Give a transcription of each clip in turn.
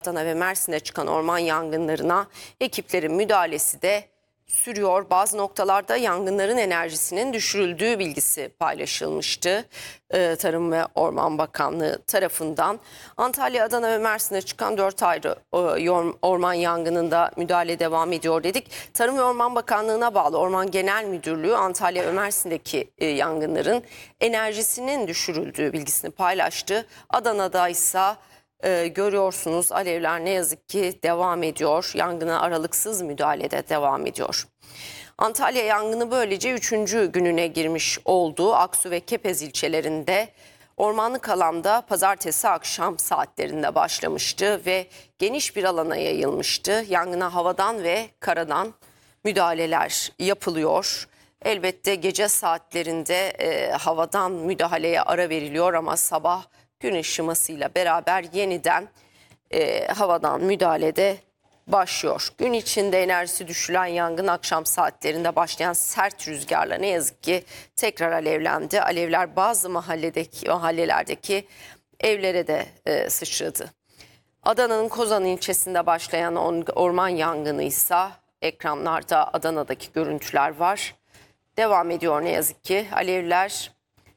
Adana ve Mersin'de çıkan orman yangınlarına ekiplerin müdahalesi de sürüyor. Bazı noktalarda yangınların enerjisinin düşürüldüğü bilgisi paylaşılmıştı. Tarım ve Orman Bakanlığı tarafından. Antalya, Adana ve Mersin'de çıkan 4 ayrı orman yangınında müdahale devam ediyor dedik. Tarım ve Orman Bakanlığı'na bağlı Orman Genel Müdürlüğü Antalya ve Mersin'deki yangınların enerjisinin düşürüldüğü bilgisini paylaştı. Adana'da ise görüyorsunuz alevler ne yazık ki devam ediyor. Yangına aralıksız müdahalede devam ediyor. Antalya yangını böylece 3. gününe girmiş oldu. Aksu ve Kepez ilçelerinde ormanlık alanda pazartesi akşam saatlerinde başlamıştı ve geniş bir alana yayılmıştı. Yangına havadan ve karadan müdahaleler yapılıyor. Elbette gece saatlerinde havadan müdahaleye ara veriliyor ama sabah gün ışımasıyla beraber yeniden havadan müdahalede başlıyor. Gün içinde enerjisi düşülen yangın akşam saatlerinde başlayan sert rüzgarla ne yazık ki tekrar alevlendi. Alevler bazı mahallelerdeki evlere de sıçradı. Adana'nın Kozan ilçesinde başlayan orman yangını ise ekranlarda Adana'daki görüntüler var. Devam ediyor ne yazık ki. Alevler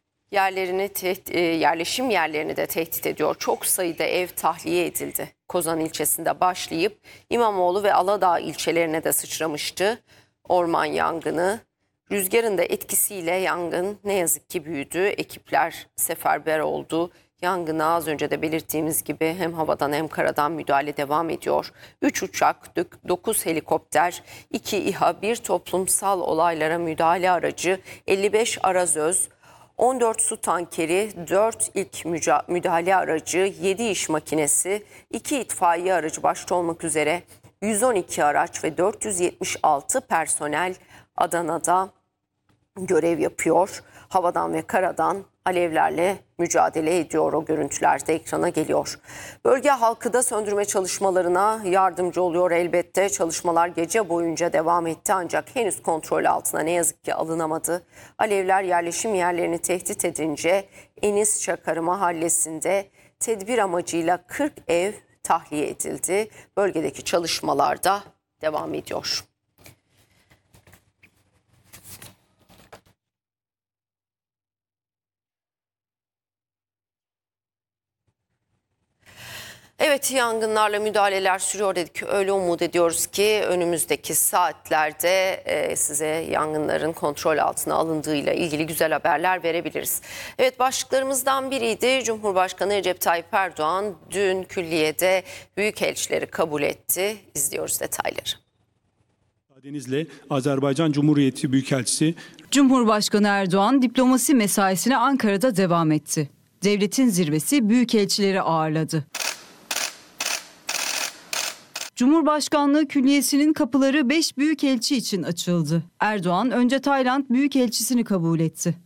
yerleşim yerlerini de tehdit ediyor. Çok sayıda ev tahliye edildi. Kozan ilçesinde başlayıp İmamoğlu ve Aladağ ilçelerine de sıçramıştı orman yangını. Rüzgarın da etkisiyle yangın ne yazık ki büyüdü. Ekipler seferber oldu. Yangına az önce de belirttiğimiz gibi hem havadan hem karadan müdahale devam ediyor. 3 uçak, 9 helikopter, 2 İHA, 1 toplumsal olaylara müdahale aracı, 55 arazöz, 14 su tankeri, 4 ilk müdahale aracı, 7 iş makinesi, 2 itfaiye aracı başta olmak üzere 112 araç ve 476 personel Adana'da görev yapıyor. Havadan ve karadan alevlerle mücadele ediyor, o görüntüler de ekrana geliyor. Bölge halkı da söndürme çalışmalarına yardımcı oluyor elbette. Çalışmalar gece boyunca devam etti ancak henüz kontrol altına ne yazık ki alınamadı. Alevler yerleşim yerlerini tehdit edince Enis Çakarı mahallesinde tedbir amacıyla 40 ev tahliye edildi. Bölgedeki çalışmalar da devam ediyor. Evet, yangınlarla müdahaleler sürüyor dedik. Öyle umut ediyoruz ki önümüzdeki saatlerde size yangınların kontrol altına alındığıyla ilgili güzel haberler verebiliriz. Evet, başlıklarımızdan biriydi. Cumhurbaşkanı Recep Tayyip Erdoğan dün külliyede büyükelçileri kabul etti. İzliyoruz detayları. Deniz'le Azerbaycan Cumhuriyeti Büyükelçisi Cumhurbaşkanı Erdoğan diplomasi mesaisine Ankara'da devam etti. Devletin zirvesi büyükelçileri ağırladı. Cumhurbaşkanlığı Külliyesi'nin kapıları 5 büyükelçi için açıldı. Erdoğan önce Tayland büyükelçisini kabul etti.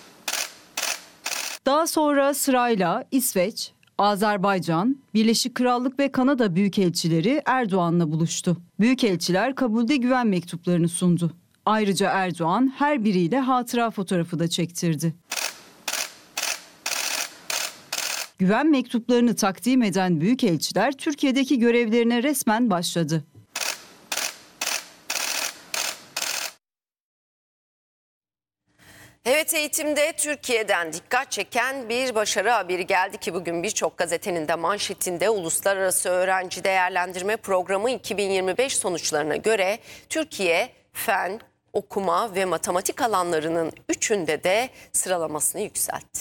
Daha sonra sırayla İsveç, Azerbaycan, Birleşik Krallık ve Kanada büyükelçileri Erdoğan'la buluştu. Büyükelçiler kabulde güven mektuplarını sundu. Ayrıca Erdoğan her biriyle hatıra fotoğrafı da çektirdi. Güven mektuplarını takdim eden büyükelçiler Türkiye'deki görevlerine resmen başladı. Evet, eğitimde Türkiye'den dikkat çeken bir başarı haberi geldi ki bugün birçok gazetenin de manşetinde. Uluslararası Öğrenci Değerlendirme Programı 2025 sonuçlarına göre Türkiye fen, okuma ve matematik alanlarının üçünde de sıralamasını yükseltti.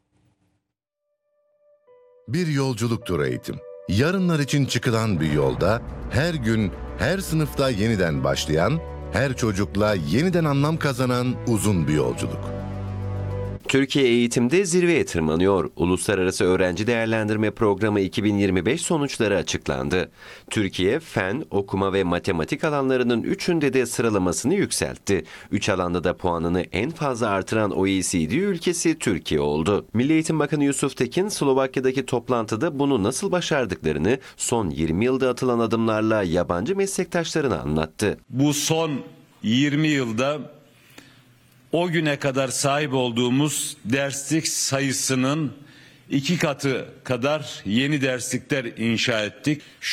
Bir yolculuktur eğitim. Yarınlar için çıkılan bir yolda her gün, her sınıfta yeniden başlayan, her çocukla yeniden anlam kazanan uzun bir yolculuk. Türkiye eğitimde zirveye tırmanıyor. Uluslararası Öğrenci Değerlendirme Programı 2025 sonuçları açıklandı. Türkiye, fen, okuma ve matematik alanlarının üçünde de sıralamasını yükseltti. 3 alanda da puanını en fazla artıran OECD ülkesi Türkiye oldu. Milli Eğitim Bakanı Yusuf Tekin, Slovakya'daki toplantıda bunu nasıl başardıklarını, son 20 yılda atılan adımlarla yabancı meslektaşlarına anlattı. Bu son 20 yılda o güne kadar sahip olduğumuz derslik sayısının 2 katı kadar yeni derslikler inşa ettik.